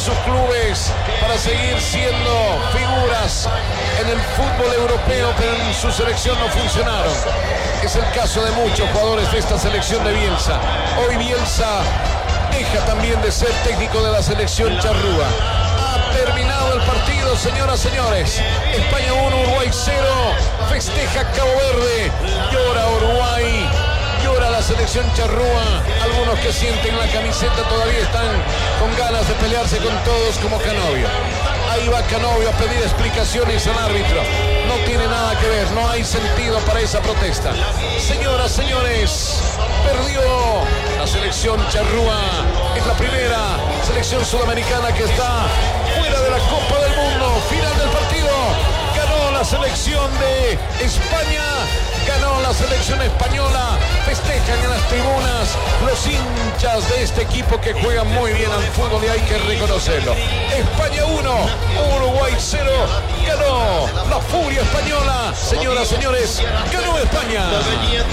sus clubes para seguir siendo figuras en el fútbol europeo, pero en su selección no funcionaron. Es el caso de muchos jugadores de esta selección de Bielsa. Hoy Bielsa deja también de ser técnico de la selección charrúa. Ha terminado el partido, señoras y señores. España 1, Uruguay 0. Festeja Cabo Verde. Llora Uruguay. Llora la selección charrúa. Algunos que sienten la camiseta todavía están con ganas de pelearse con todos como Canovio. Ahí va Canovio a pedir explicaciones al árbitro. No tiene nada que ver, no hay sentido para esa protesta. Señoras, señores, perdió la selección charrúa. Es la primera selección sudamericana que está fuera de la Copa del Mundo. Final del partido. Ganó la selección de España. Ganó la selección española. Festejan en las tribunas los hinchas de este equipo que juegan muy bien al fútbol y hay que reconocerlo. España 1, Uruguay 0. Ganó la furia española. Señoras, señores, ganó España.